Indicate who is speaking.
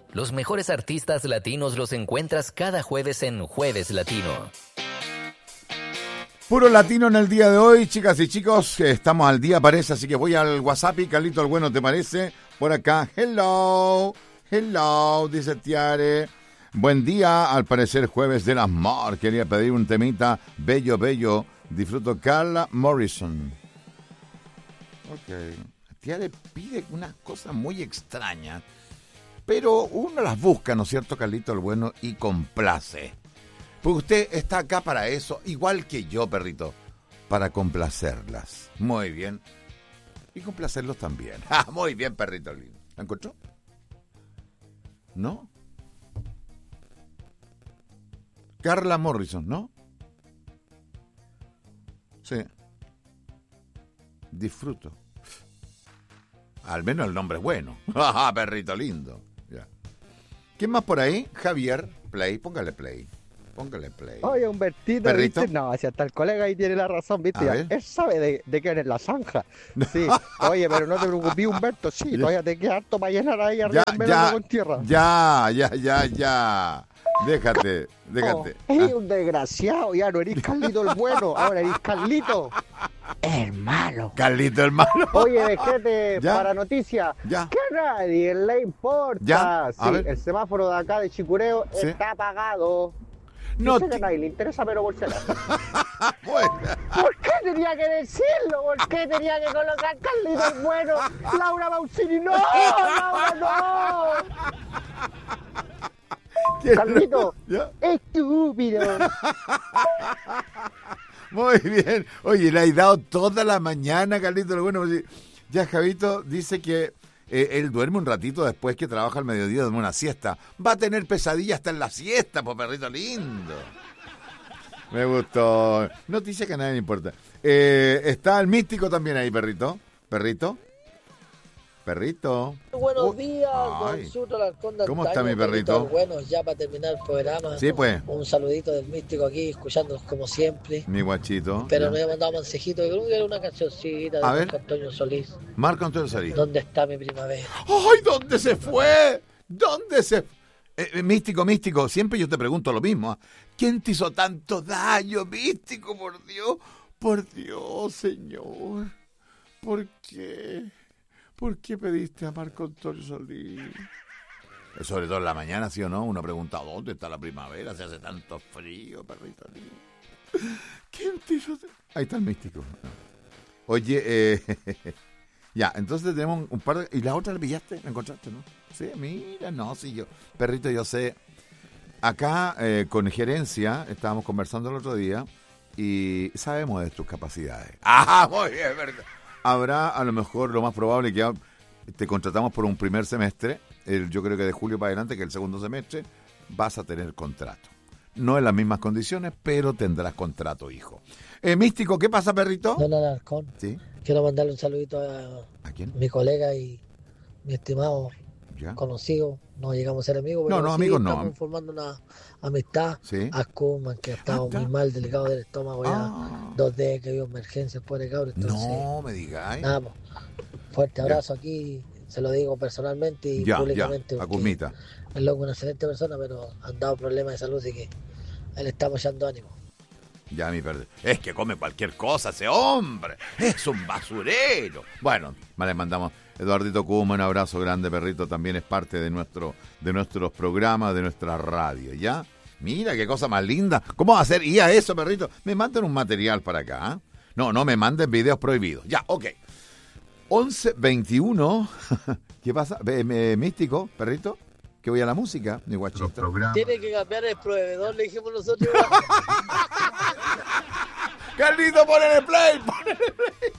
Speaker 1: Los mejores artistas latinos los encuentras cada jueves en Jueves Latino.
Speaker 2: Puro latino en el día de hoy, chicas y chicos, estamos al día parece, así que voy al WhatsApp y Carlito el Bueno, ¿te parece? Por acá, hello, dice Tiare. Buen día, al parecer jueves del amor, quería pedir un temita bello, disfruto Carla Morrison. Ok, Tiare pide unas cosas muy extrañas, pero uno las busca, ¿no es cierto, Carlito el Bueno? Y complace. Porque usted está acá para eso, igual que yo, perrito, para complacerlas. Muy bien. Y complacerlos también. Muy bien, perrito lindo. ¿La encontró? ¿No? Carla Morrison, ¿no? Sí. Disfruto. Al menos el nombre es bueno. Perrito lindo. Ya. ¿Quién más por ahí? Javier, play, póngale play.
Speaker 3: Oye, Humbertito,
Speaker 2: ¿Perrito?
Speaker 3: ¿viste? No, si hasta el colega ahí tiene la razón, ¿viste? Ya, él sabe de qué eres la zanja. Sí. Oye, pero no te preocupes, Humberto, sí, todavía te queda harto para llenar ahí arriba con tierra.
Speaker 2: Ya. Déjate.
Speaker 3: Eres un desgraciado, ya no eres Carlito el Bueno, ahora eres Carlito el Malo.
Speaker 2: Carlito el Malo.
Speaker 3: Oye, dejete para noticias. Que a nadie le importa.
Speaker 2: Ya.
Speaker 3: Sí, el semáforo de acá de Chicureo está apagado. No sé que a nadie le interesa, pero por si acaso.
Speaker 2: Bueno.
Speaker 3: ¿Por qué tenía que decirlo? ¿Por qué tenía que colocar Carlito el Bueno? Laura Pausini, no, Laura, no. Carlito, estúpido.
Speaker 2: Muy bien. Oye, le has dado toda la mañana, Carlito. Bueno, ya Javito dice que él duerme un ratito después que trabaja al mediodía, duerme una siesta. Va a tener pesadilla hasta en la siesta, pues perrito lindo. Me gustó. Noticia que a nadie le importa. Está el místico también ahí, perrito. ¿Perrito?
Speaker 4: Buenos días, don Suto Alarcón de
Speaker 2: ¿Cómo está mi perrito?
Speaker 4: Bueno, ya para terminar el programa.
Speaker 2: Sí, pues.
Speaker 4: Un saludito del místico aquí, escuchándonos como siempre.
Speaker 2: Mi guachito.
Speaker 4: Pero nos había mandado mensajito, yo creo que era una cancioncita de Marco Antonio Solís.
Speaker 2: Marco Antonio Solís.
Speaker 4: ¿Dónde está mi primavera?
Speaker 2: ¡Ay, dónde se fue! Místico, siempre yo te pregunto lo mismo. ¿Quién te hizo tanto daño, místico? Por Dios, señor. ¿Por qué? ¿Por qué pediste a Marco Antonio Solís? Sobre todo en la mañana, ¿sí o no? Uno pregunta, ¿dónde está la primavera? Se hace tanto frío, perrito. ¿Quién te hizo? Ahí está el místico. Oye, ya, entonces tenemos un par de... ¿Y la otra la pillaste? ¿La encontraste, no? Sí, mira, no, sí, perrito, yo sé. Acá, con gerencia, estábamos conversando el otro día y sabemos de tus capacidades. Muy bien, verdad. Habrá, a lo mejor, lo más probable que te contratamos por un primer semestre, yo creo que de julio para adelante, que el segundo semestre, vas a tener contrato. No en las mismas condiciones, pero tendrás contrato, hijo. Místico, ¿qué pasa, perrito?
Speaker 4: Don Alarcón.
Speaker 2: Sí.
Speaker 4: Quiero mandarle un saludito
Speaker 2: ¿A quién?
Speaker 4: Mi colega y mi estimado conocido. No llegamos a ser amigos, pero
Speaker 2: no, amigos no.
Speaker 4: Estamos formando una amistad.
Speaker 2: Sí.
Speaker 4: A Kuman, que ha estado muy mal, delicado del estómago ya 2 días que había emergencia por el cabrón.
Speaker 2: No me digáis.
Speaker 4: Nada, fuerte abrazo aquí, se lo digo personalmente y públicamente.
Speaker 2: A Kumita.
Speaker 4: El loco es una excelente persona, pero han dado problemas de salud, así que a él le estamos echando ánimo.
Speaker 2: Ya, mi perro. Es que come cualquier cosa ese hombre. Es un basurero. Bueno, le mandamos Eduardito Kuma, un abrazo grande, perrito. También es parte de nuestros programas, de nuestra radio, ¿ya? Mira, qué cosa más linda. ¿Cómo va a ser? Y a eso, perrito, me manden un material para acá. ¿Eh? No me manden videos prohibidos. Ya, ok. 11:21. ¿Qué pasa? Místico, perrito. Que voy a la música, mi guachito.
Speaker 4: Tiene que cambiar el proveedor, le dijimos nosotros.
Speaker 2: Carlito, ponle play.